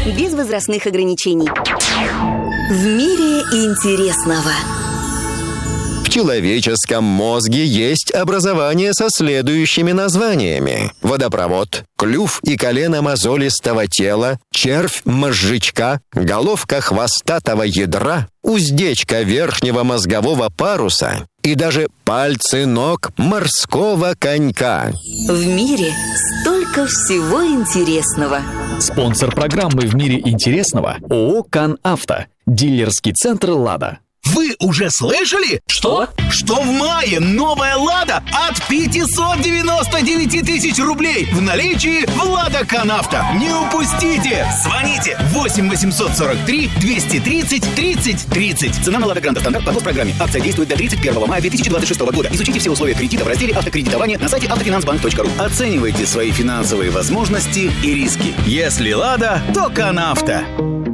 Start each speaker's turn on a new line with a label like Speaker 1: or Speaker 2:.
Speaker 1: без возрастных ограничений. В мире интересного.
Speaker 2: В человеческом мозге есть образование со следующими названиями: водопровод, клюв и колено мозолистого тела, червь мозжечка, головка хвостатого ядра, уздечка верхнего мозгового паруса и даже пальцы ног морского конька.
Speaker 1: В мире столько всего интересного.
Speaker 3: Спонсор программы «В мире интересного» ООО «КанАвто». Дилерский центр «Лада».
Speaker 4: Вы уже слышали?
Speaker 3: Что?
Speaker 4: Что в мае новая «Лада» от 599 тысяч рублей в наличии в «Лада КанАвто». Не упустите! Звоните 8 843 230 30 30. Цена на «Лада Гранта Стандарт» по госпрограмме. Акция действует до 31 мая 2026 года. Изучите все условия кредита в разделе «Автокредитование» на сайте автофинансбанк.ру. Оценивайте свои финансовые возможности и риски. Если «Лада», то «КанАвто».